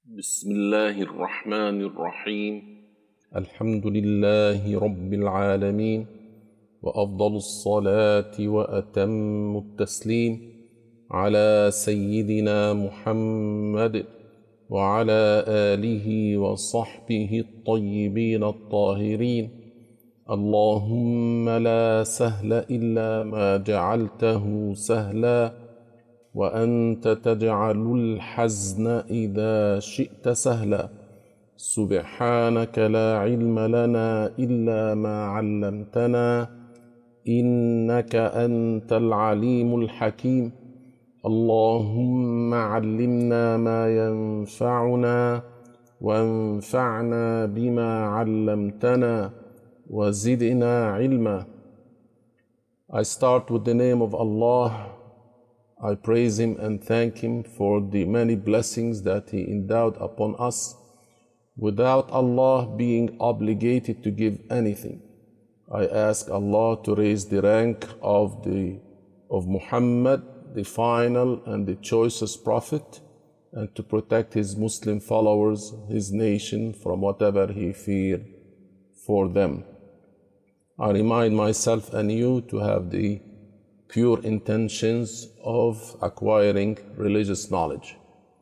بسم الله الرحمن الرحيم. الحمد لله رب العالمين، وأفضل الصلاة وأتم التسليم على سيدنا محمد وعلى آله وصحبه الطيبين الطاهرين. اللهم لا سهل إلا ما جعلته سهلا، وأنت تجعل الحزن إذا شئت سهلا. سبحانك لا علم لنا إلا ما علمتنا، إنك أنت العليم الحكيم. اللهم علمنا ما ينفعنا، وانفعنا بما علمتنا، وزدنا علما. I start with the name of Allah. I praise Him and thank Him for the many blessings that He endowed upon us, without Allah being obligated to give anything. I ask Allah to raise the rank of Muhammad, the final and the choicest prophet, and to protect his Muslim followers, his nation, from whatever he feared for them. I remind myself and you to have the pure intentions of acquiring religious knowledge.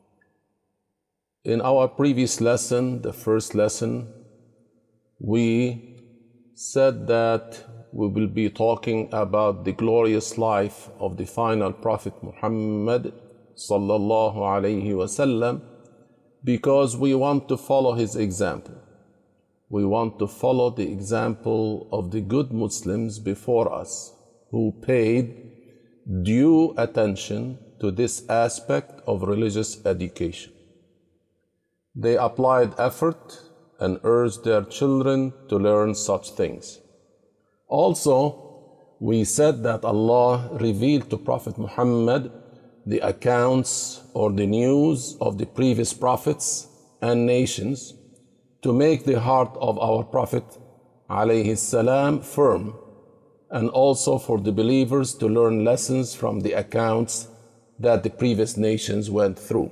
In our previous lesson, the first lesson, we said that we will be talking about the glorious life of the final Prophet Muhammad sallallahu alayhi wasallam, because we want to follow his example. We want to follow the example of the good Muslims before us, who paid due attention to this aspect of religious education. They applied effort and urged their children to learn such things. Also, we said that Allah revealed to Prophet Muhammad the accounts or the news of the previous prophets and nations to make the heart of our Prophet alayhi salam firm, and also for the believers to learn lessons from the accounts that the previous nations went through.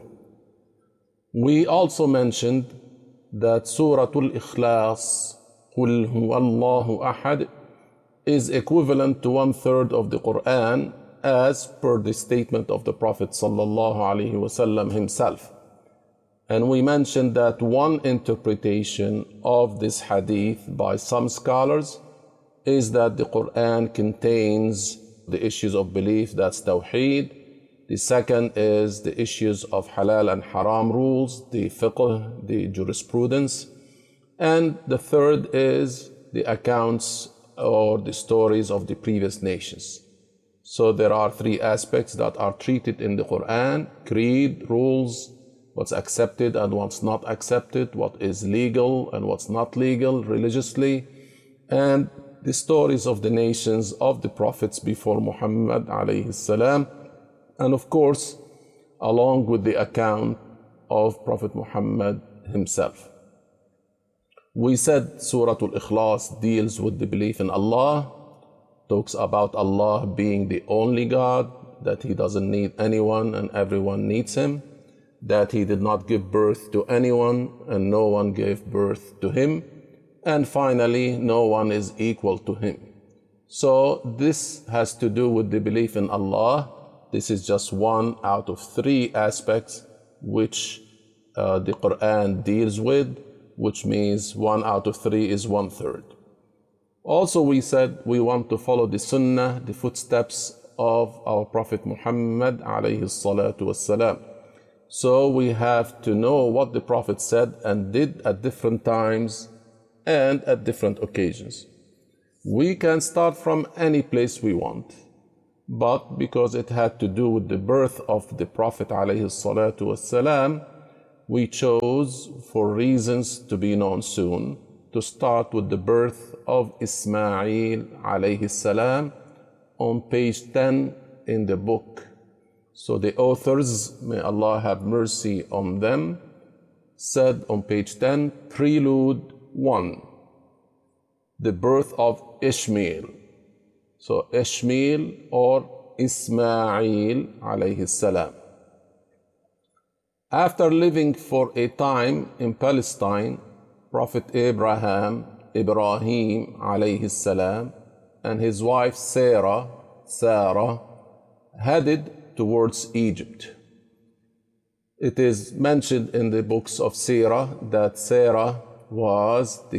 We also mentioned that Surah Al-Ikhlas, قُلْ هُوَ اللَّهُ أَحَدٌ, is equivalent to 1/3 of the Quran, as per the statement of the Prophet sallallahu alaihi wasallam himself. And we mentioned that one interpretation of this hadith by some scholars is that the Quran contains the issues of belief, that's Tawheed. The second is the issues of halal and haram rules, the fiqh, the jurisprudence. And the third is the accounts or the stories of the previous nations. So there are three aspects that are treated in the Quran: creed, rules, what's accepted and what's not accepted, what is legal and what's not legal religiously, and the stories of the nations of the prophets before Muhammad alayhi salam, and of course, along with the account of Prophet Muhammad himself. We said Surah Al-Ikhlas deals with the belief in Allah, talks about Allah being the only God, that He doesn't need anyone and everyone needs Him, that He did not give birth to anyone and no one gave birth to Him, and finally, no one is equal to Him. So this has to do with the belief in Allah. This is just one out of three aspects which the Quran deals with, which means 1 out of 3 is 1/3. Also, we said we want to follow the Sunnah, the footsteps of our Prophet Muhammad alayhi salatu wassalam. So we have to know what the Prophet said and did at different times and at different occasions. We can start from any place we want, but because it had to do with the birth of the Prophet alayhi salatu wassalam, we chose, for reasons to be known soon, to start with the birth of Ismail alayhi salam on page 10 in the book. So the authors, may Allah have mercy on them, said on page 10, Prelude 1, the birth of Ishmael. So Ishmael or Ismail alayhi salam. After living for a time in Palestine, Prophet Ibrahim alayhi salam, and his wife Sarah headed towards Egypt. It is mentioned in the books of Sirah that Sarah was the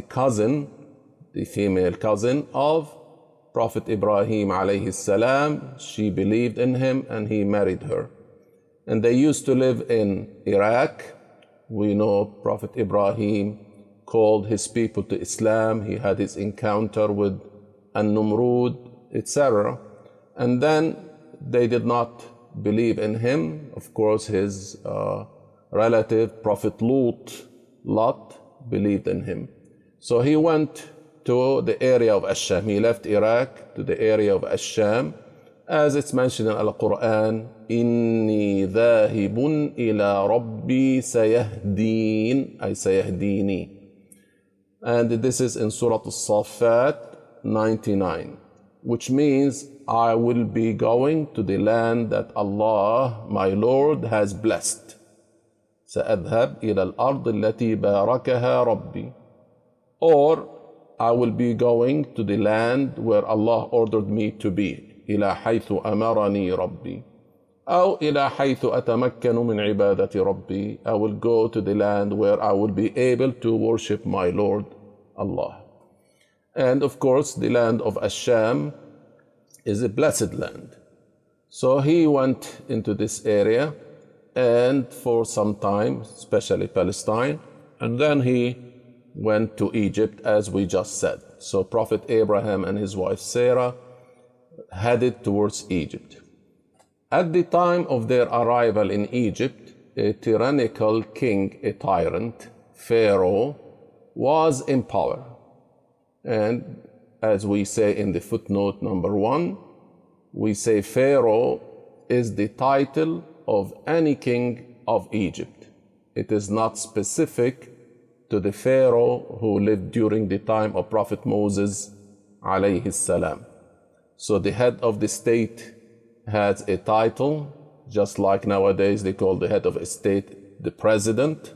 female cousin of Prophet Ibrahim alayhi salam. She believed in him and he married her. And they used to live in Iraq. We know Prophet Ibrahim called his people to Islam. He had his encounter with An-Numrud, etc. And then they did not believe in him. Of course, his relative, Prophet Lot, believed in him. So he went to the area of Ash-Sham. He left Iraq to the area of Ash-Sham. As it's mentioned in Al-Quran, إِنِّي ذَاهِبٌ إِلَىٰ رَبِّي سَيَهْدِينِ أي سَيَهْدِينِي. And this is in Surah Al-Saffat 99, which means I will be going to the land that Allah, my Lord, has blessed. سأذهب إلى الأرض التي باركها ربي. Or I will be going to the land where Allah ordered me to be. إلى حيث أمرني ربي. أو إلى حيث أتمكن من عبادة ربي. I will go to the land where I will be able to worship my Lord Allah. And of course, the land of Ash-Sham is a blessed land. So he went into this area and for some time, especially Palestine, and then he went to Egypt as we just said. So Prophet Abraham and his wife Sarah headed towards Egypt. At the time of their arrival in Egypt, a tyrannical king, a tyrant, Pharaoh, was in power. And as we say in the footnote number 1, we say Pharaoh is the title of any king of Egypt. It is not specific to the Pharaoh who lived during the time of Prophet Moses alayhi salam. So the head of the state has a title, just like nowadays they call the head of a state the president.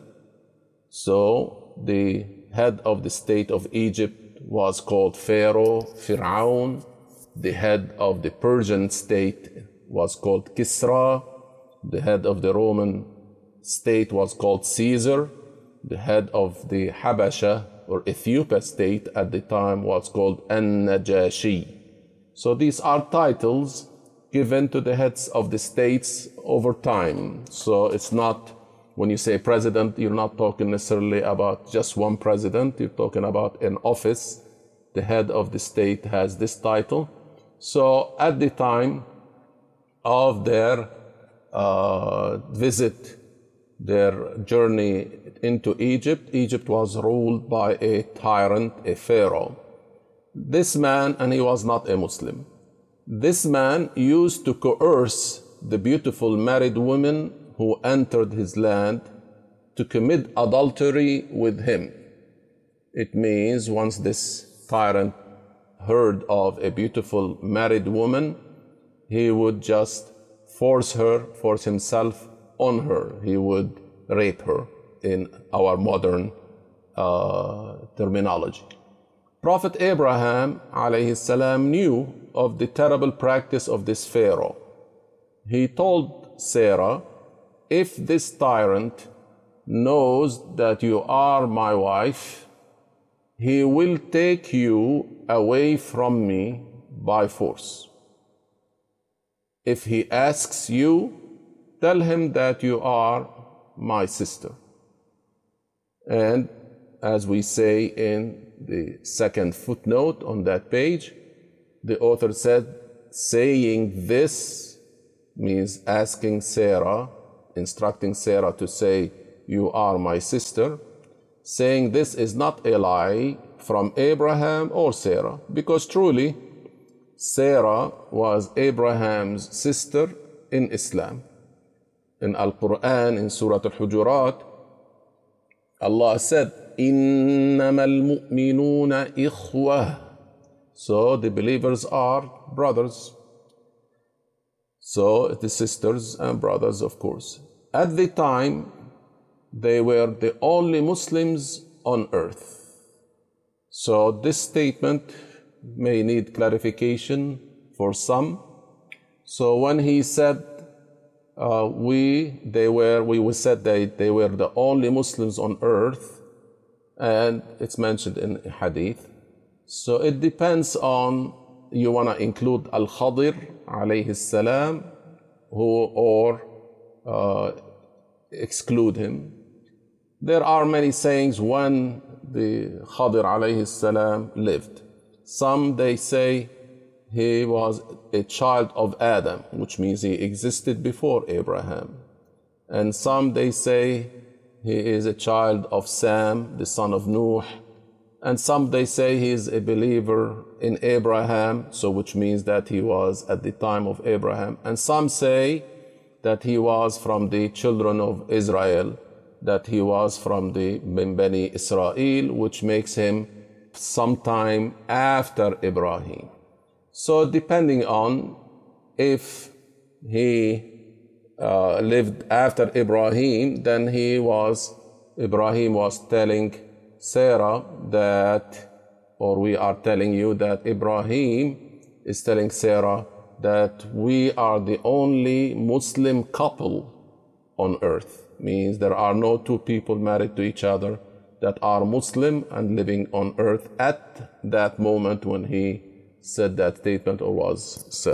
So the head of the state of Egypt was called Pharaoh, Fir'aun. The head of the Persian state was called Kisra. The head of the Roman state was called Caesar. The head of the Habasha or Ethiopia state at the time was called An-Najashi. So these are titles given to the heads of the states over time. So it's not, when you say president, you're not talking necessarily about just one president. You're talking about an office. The head of the state has this title. So at the time of their visit, their journey into Egypt, Egypt was ruled by a tyrant, a pharaoh. This man, and he was not a Muslim, this man used to coerce the beautiful married women who entered his land to commit adultery with him. It means once this tyrant heard of a beautiful married woman, he would just force himself on her. He would rape her in our modern terminology. Prophet Abraham alayhi salam knew of the terrible practice of this Pharaoh. He told Sarah, if this tyrant knows that you are my wife, he will take you away from me by force. If he asks you, tell him that you are my sister. And as we say in the second footnote on that page, the author said, saying this means asking Sarah, instructing Sarah to say, you are my sister. Saying this is not a lie from Abraham or Sarah, because truly Sarah was Abraham's sister in Islam. In Al-Quran, in Surah Al-Hujurat, Allah said, إِنَّمَا الْمُؤْمِنُونَ إِخْوَةٌ. So the believers are brothers. So it is sisters and brothers, of course. At the time, they were the only Muslims on earth. So this statement may need clarification for some. So when he said we said that they were the only Muslims on earth, and it's mentioned in hadith. So it depends on, you want to include Al-Khadir alayhi salam or exclude him. There are many sayings when the Khadir alayhi salam lived. Some they say he was a child of Adam, which means he existed before Abraham. And some they say he is a child of Sam, the son of Nuh. And some they say he is a believer in Abraham, so which means that he was at the time of Abraham. And some say that he was from the children of Israel, that he was from the Bani Israel, which makes him sometime after Ibrahim. So depending on if he lived after Ibrahim, then Ibrahim was telling Sarah that, or we are telling you that Ibrahim is telling Sarah that we are the only Muslim couple on earth. Means there are no two people married to each other that are Muslim and living on earth at that moment when he said that statement or was said.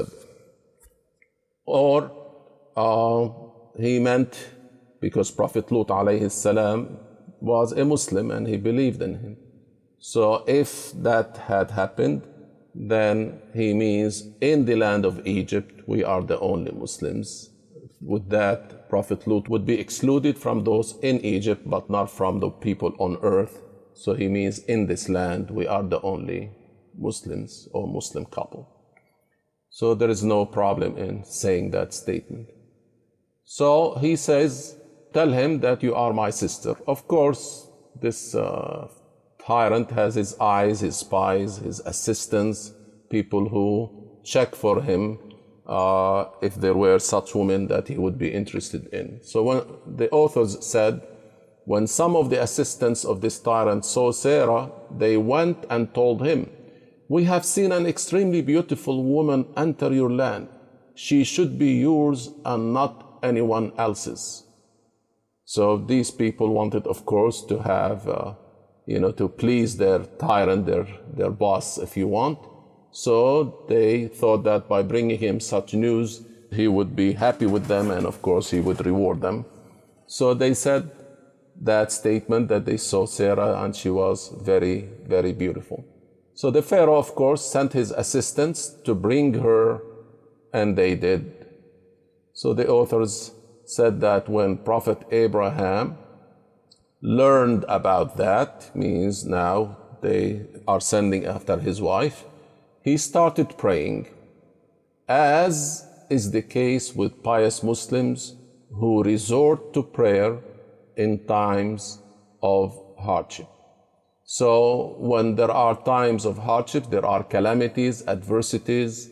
Or he meant because Prophet Lut alayhi salam was a Muslim and he believed in him. So if that had happened, then he means in the land of Egypt we are the only Muslims. With that, Prophet Lut would be excluded from those in Egypt, but not from the people on earth. So he means in this land we are the only Muslims or Muslim couple. So there is no problem in saying that statement. So he says, tell him that you are my sister. Of course, this tyrant has his eyes, his spies, his assistants, people who check for him if there were such women that he would be interested in. So when the authors said, when some of the assistants of this tyrant saw Sarah, they went and told him, we have seen an extremely beautiful woman enter your land. She should be yours and not anyone else's. So these people wanted, of course, to have, to please their tyrant, their boss, if you want. So they thought that by bringing him such news, he would be happy with them and, of course, he would reward them. So they said that statement that they saw Sarah and she was very, very beautiful. So the Pharaoh, of course, sent his assistants to bring her, and they did. So the authors said that when Prophet Abraham learned about that, means now they are sending after his wife, he started praying, as is the case with pious Muslims who resort to prayer in times of hardship. So when there are times of hardship, there are calamities, adversities,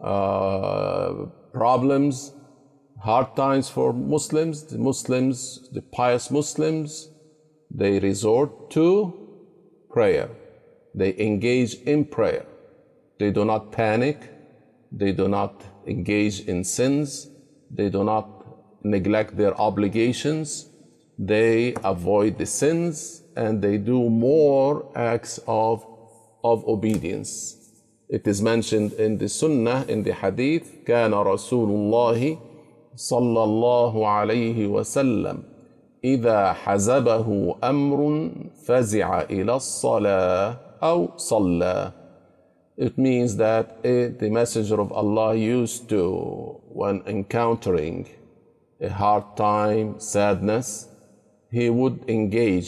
problems, hard times for Muslims, the pious Muslims, they resort to prayer. They engage in prayer. They do not panic. They do not engage in sins. They do not neglect their obligations. They avoid the sins and they do more acts of obedience. It is mentioned in the Sunnah, in the Hadith, كان رسول الله صلى الله عليه وسلم إذا حزبه أمر فزع إلى الصلاة أو صلى. It means that the Messenger of Allah used to, when encountering a hard time, sadness, he would engage